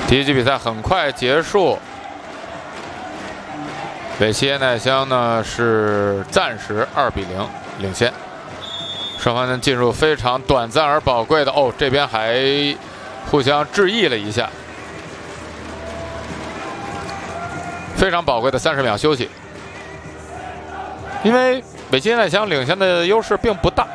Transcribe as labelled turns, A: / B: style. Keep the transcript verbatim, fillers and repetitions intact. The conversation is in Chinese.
A: 第一局比赛很快结束，北西耶奈香呢是暂时二比零领先。双方呢进入非常短暂而宝贵的哦，这边还互相致意了一下，非常宝贵的三十秒休息。因为北西耶奈香领先的优势并不大，